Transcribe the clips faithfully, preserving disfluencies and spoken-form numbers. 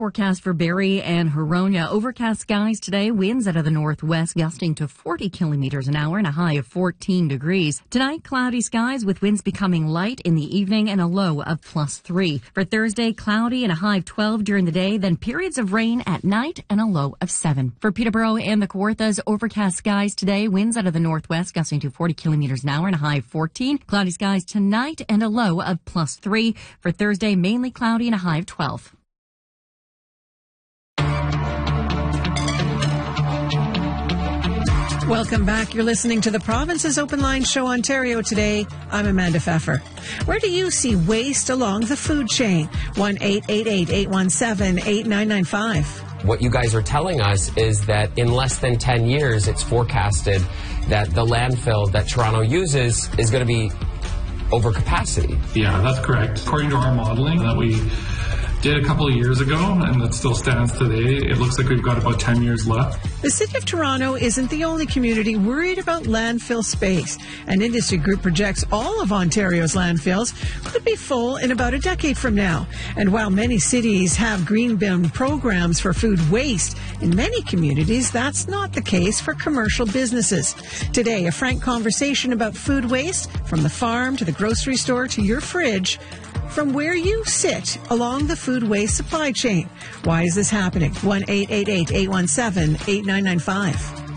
Forecast for Barrie and Huronia. Overcast skies today. Winds out of the northwest gusting to forty kilometers an hour and a high of fourteen degrees. Tonight, cloudy skies with winds becoming light in the evening and a low of plus three. For Thursday, cloudy and a high of twelve during the day, then periods of rain at night and a low of seven. For Peterborough and the Kawarthas, overcast skies today. Winds out of the northwest gusting to forty kilometers an hour and a high of fourteen. Cloudy skies tonight and a low of plus three. For Thursday, mainly cloudy and a high of twelve. Welcome back. You're listening to the Province's Open Line Show, Ontario Today. I'm Amanda Pfeffer. Where do you see waste along the food chain? one eight eight eight, eight one seven, eight nine nine five. What you guys are telling us is that in less than ten years, it's forecasted that the landfill that Toronto uses is going to be over capacity. Yeah, that's correct. According to our modeling that we did a couple of years ago, and that still stands today, it looks like we've got about ten years left. The City of Toronto isn't the only community worried about landfill space. An industry group projects all of Ontario's landfills could be full in about a decade from now. And while many cities have green bin programs for food waste, in many communities that's not the case for commercial businesses. Today, a frank conversation about food waste, from the farm to the grocery store to your fridge, from where you sit along the food waste supply chain. Why is this happening? one eight eight eight, eight one seven, eight nine nine five.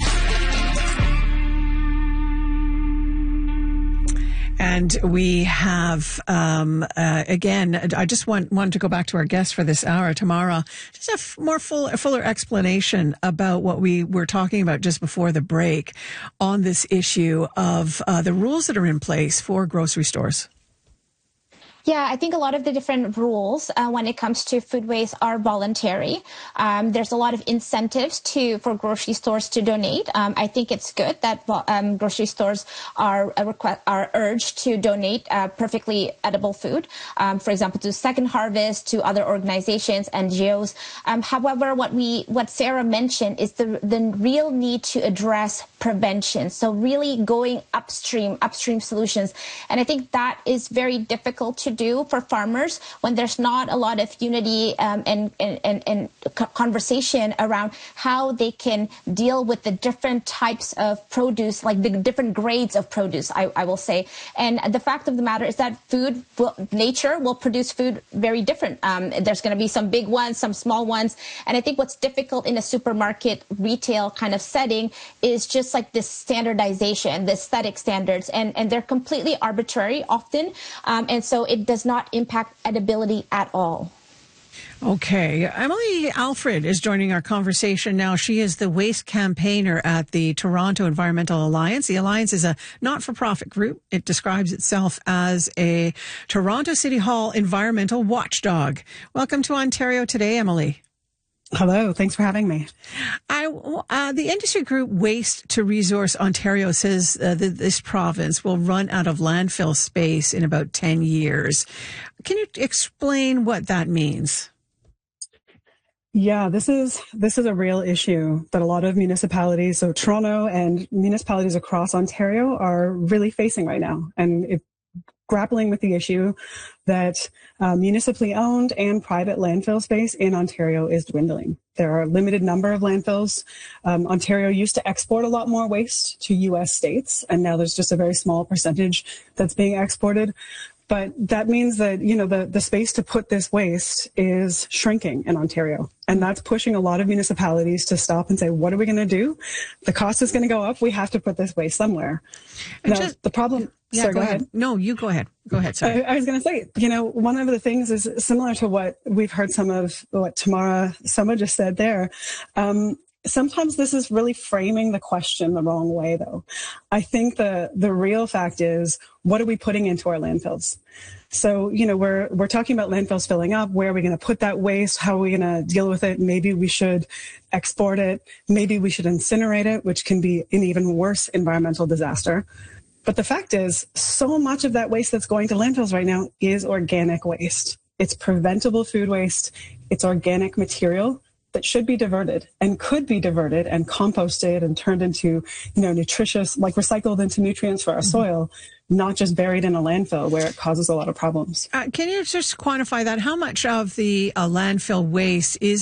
And we have, um, uh, again, I just want, wanted to go back to our guest for this hour, Tamara, just a f- more full, a fuller explanation about what we were talking about just before the break on this issue of uh, the rules that are in place for grocery stores. Yeah, I think a lot of the different rules uh, when it comes to food waste are voluntary. Um, there's a lot of incentives to for grocery stores to donate. Um, I think it's good that um, grocery stores are uh, request, are urged to donate uh, perfectly edible food, um, for example, to Second Harvest, to other organizations, N G Os. Um, however, what we what Sarah mentioned is the the real need to address prevention. So really going upstream, upstream solutions, and I think that is very difficult to do for farmers when there's not a lot of unity um, and, and, and, and conversation around how they can deal with the different types of produce, like the different grades of produce, I, I will say. And the fact of the matter is that food, will, nature will produce food very different. Um, there's going to be some big ones, some small ones. And I think what's difficult in a supermarket retail kind of setting is just like this standardization, the aesthetic standards, and, and they're completely arbitrary often. Um, and so it does not impact edibility at all. Okay. Emily Alfred is joining our conversation now. She is the waste campaigner at the Toronto Environmental Alliance. The Alliance is a not-for-profit group. It describes itself as a Toronto City Hall environmental watchdog. Welcome to Ontario Today, Emily. Hello. Thanks for having me. I, uh, the industry group Waste to Resource Ontario says uh, that this province will run out of landfill space in about ten years. Can you explain what that means? Yeah, this is this is a real issue that a lot of municipalities, so Toronto and municipalities across Ontario, are really facing right now. And it grappling with the issue that uh, municipally owned and private landfill space in Ontario is dwindling. There are a limited number of landfills. Um, Ontario used to export a lot more waste to U S states, and now there's just a very small percentage that's being exported. But that means that, you know, the, the space to put this waste is shrinking in Ontario. And that's pushing a lot of municipalities to stop and say, what are we going to do? The cost is going to go up. We have to put this waste somewhere. Now, just, the problem... Yeah, sorry, go, go ahead. ahead. No, you go ahead. Go ahead. Sorry. I, I was going to say, you know, one of the things is similar to what we've heard some of what Tamara Soma just said there. Um, Sometimes this is really framing the question the wrong way, though. I think the the real fact is, what are we putting into our landfills? So, you know, we're we're talking about landfills filling up. Where are we going to put that waste? How are we going to deal with it? Maybe we should export it. Maybe we should incinerate it, which can be an even worse environmental disaster. But the fact is, so much of that waste that's going to landfills right now is organic waste. It's preventable food waste. It's organic material that should be diverted and could be diverted and composted and turned into, you know, nutritious, like recycled into nutrients for our mm-hmm. soil, not just buried in a landfill where it causes a lot of problems. Uh, can you just quantify that? How much of the uh, landfill waste is